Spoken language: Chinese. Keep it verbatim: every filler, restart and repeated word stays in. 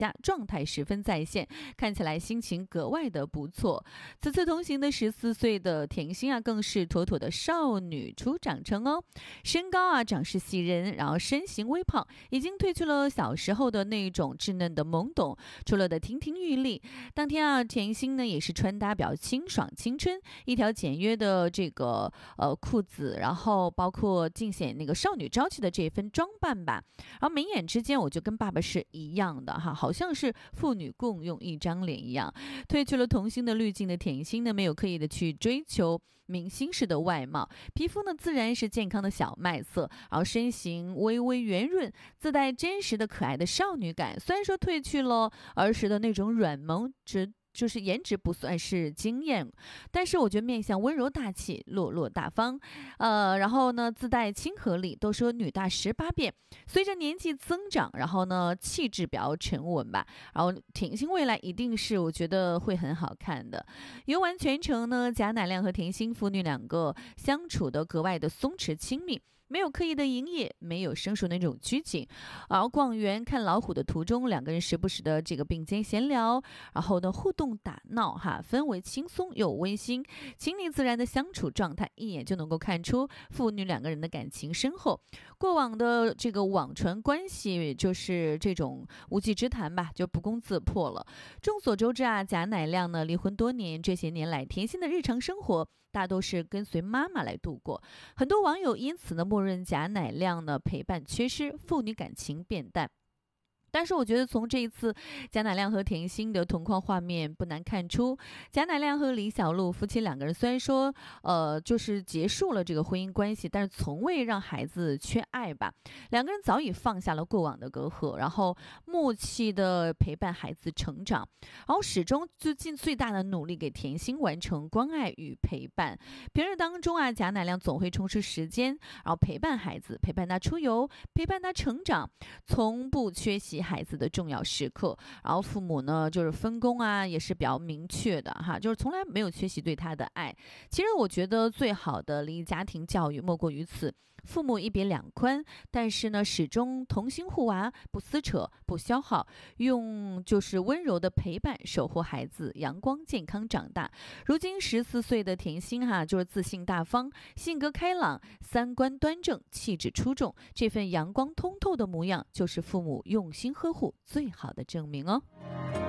佳，状态十分在线，看起来心情格外的不错。此次同行的十四岁的甜心啊，更是妥妥的少女初长成哦，身高啊长势喜人，然后身形微胖，已经褪去了小时候的那种稚嫩的懵懂，出了的亭亭玉立。当天啊，甜心呢也是穿搭比较清爽青春，一条简约的这个呃裤子，然后包括尽显那个少女朝气的这份装扮吧。然后眉眼之间，我就跟爸爸是一样的哈，好像是父女共用一张脸一样。褪去了童星的滤镜的甜心呢，没有刻意的去追求明星式的外貌，皮肤呢自然是健康的小麦色，然后身形微微圆润，自带真实的可爱的少女感。虽然说褪去了儿时的那种软萌，只就是颜值不算是惊艳，但是我觉得面相温柔大气，落落大方，呃，然后呢自带亲和力。都说女大十八变，随着年纪增长，然后呢气质比较沉稳吧，然后甜心未来一定是我觉得会很好看的。游玩全程呢，贾乃亮和甜心父女两个相处的格外的松弛亲密，没有刻意的营业，没有生疏那种拘谨。而逛园看老虎的途中，两个人时不时的这个并肩闲聊，然后呢互动打闹哈，氛围轻松又温馨，亲密自然的相处状态，一眼就能够看出父女两个人的感情深厚。过往的这个网传关系就是这种无稽之谈吧，就不攻自破了。众所周知啊，贾乃亮呢离婚多年，这些年来甜心的日常生活大都是跟随妈妈来度过，很多网友因此呢默认贾乃亮呢陪伴缺失，父女感情变淡。但是我觉得从这一次贾乃亮和甜心的同框画面不难看出，贾乃亮和李小璐夫妻两个人虽然说呃就是结束了这个婚姻关系，但是从未让孩子缺爱吧。两个人早已放下了过往的隔阂，然后默契的陪伴孩子成长，然后始终就尽最大的努力给甜心完成关爱与陪伴。平日当中啊，贾乃亮总会抽出时间，然后陪伴孩子，陪伴他出游，陪伴他成长，从不缺席孩子的重要时刻。然后父母呢就是分工啊也是比较明确的哈，就是从来没有缺席对他的爱。其实我觉得最好的离异家庭教育莫过于此，父母一别两宽，但是呢始终同心护娃，不撕扯不消耗，用就是温柔的陪伴守护孩子阳光健康长大。如今十四岁的甜心哈，就是自信大方，性格开朗，三观端正，气质出众，这份阳光通透的模样就是父母用心呵护最好的证明哦。